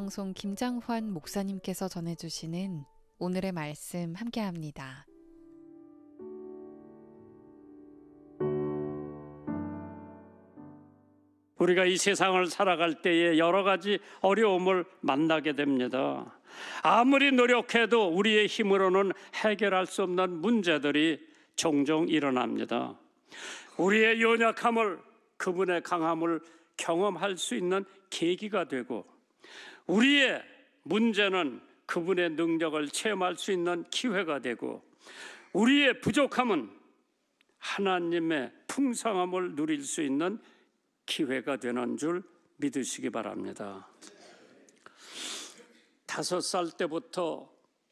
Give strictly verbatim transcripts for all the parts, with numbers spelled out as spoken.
극동방송 김장환 목사님께서 전해주시는 오늘의 말씀 함께합니다. 우리가 이 세상을 살아갈 때에 여러 가지 어려움을 만나게 됩니다. 아무리 노력해도 우리의 힘으로는 해결할 수 없는 문제들이 종종 일어납니다. 우리의 연약함을, 그분의 강함을 경험할 수 있는 계기가 되고, 우리의 문제는 그분의 능력을 체험할 수 있는 기회가 되고, 우리의 부족함은 하나님의 풍성함을 누릴 수 있는 기회가 되는 줄 믿으시기 바랍니다. 다섯 살 때부터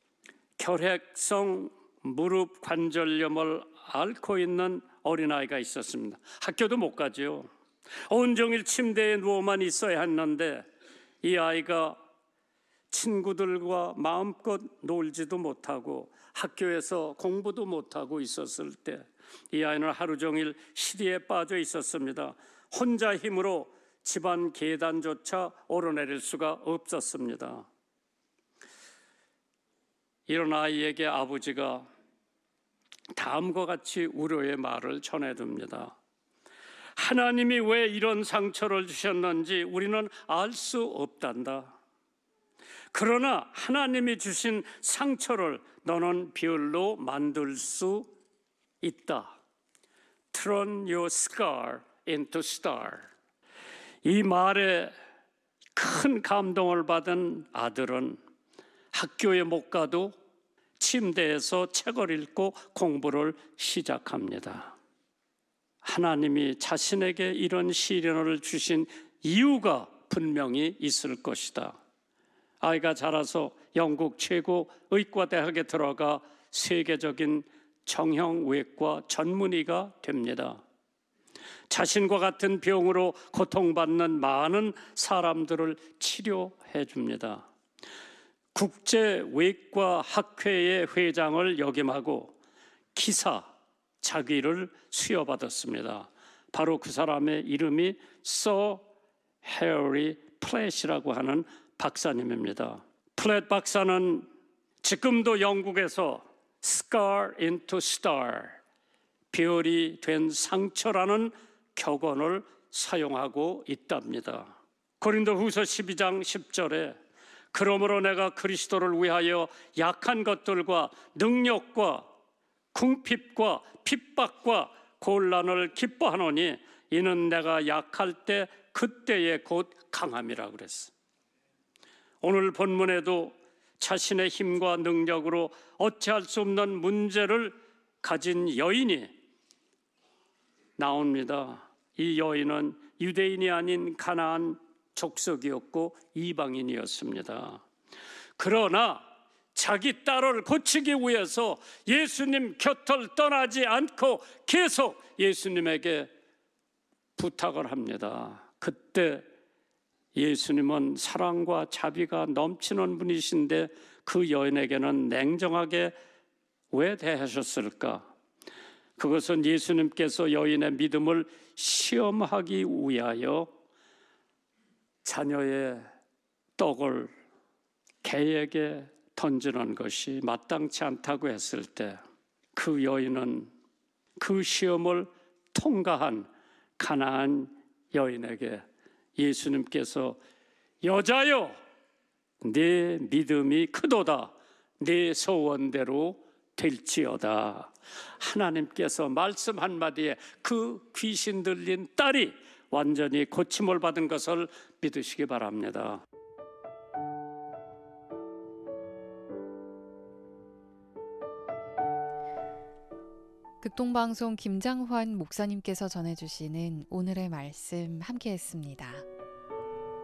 결핵성 무릎 관절염을 앓고 있는 어린아이가 있었습니다. 학교도 못 가죠. 온종일 침대에 누워만 있어야 했는데 이 아이가 친구들과 마음껏 놀지도 못하고 학교에서 공부도 못하고 있었을 때 이 아이는 하루 종일 시리에 빠져 있었습니다. 혼자 힘으로 집안 계단조차 오르내릴 수가 없었습니다. 이런 아이에게 아버지가 다음과 같이 우려의 말을 전해줍니다. 하나님이 왜 이런 상처를 주셨는지 우리는 알 수 없단다. 그러나 하나님이 주신 상처를 너는 별로 만들 수 있다. Turn your scar into star. 이 말에 큰 감동을 받은 아들은 학교에 못 가도 침대에서 책을 읽고 공부를 시작합니다. 하나님이 자신에게 이런 시련을 주신 이유가 분명히 있을 것이다. 아이가 자라서 영국 최고 의과대학에 들어가 세계적인 정형외과 전문의가 됩니다. 자신과 같은 병으로 고통받는 많은 사람들을 치료해 줍니다. 국제외과학회의 회장을 역임하고 기사 자기를 수여받았습니다. 바로 그 사람의 이름이 서 해리 플랫이라고 하는 박사님입니다. 플랫 박사는 지금도 영국에서 Scar into Star, 별이 된 상처라는 격언을 사용하고 있답니다. 고린도후서 십이 장 십 절에 그러므로 내가 그리스도를 위하여 약한 것들과 능력과 궁핍과 핍박과 곤란을 기뻐하노니 이는 내가 약할 때 그때에 곧 강함이라 그랬어. 오늘 본문에도 자신의 힘과 능력으로 어찌할 수 없는 문제를 가진 여인이 나옵니다. 이 여인은 유대인이 아닌 가나안 족속이었고 이방인이었습니다. 그러나 자기 딸을 고치기 위해서 예수님 곁을 떠나지 않고 계속 예수님에게 부탁을 합니다. 그때 예수님은 사랑과 자비가 넘치는 분이신데 그 여인에게는 냉정하게 왜 대하셨을까? 그것은 예수님께서 여인의 믿음을 시험하기 위하여 자녀의 떡을 개에게 던지는 것이 마땅치 않다고 했을 때 그 여인은 그 시험을 통과한 가나안 여인에게 예수님께서 여자여 네 믿음이 크도다 네 소원대로 될지어다. 하나님께서 말씀 한마디에 그 귀신 들린 딸이 완전히 고침을 받은 것을 믿으시기 바랍니다. 극동방송 김장환 목사님께서 전해주시는 오늘의 말씀 함께했습니다.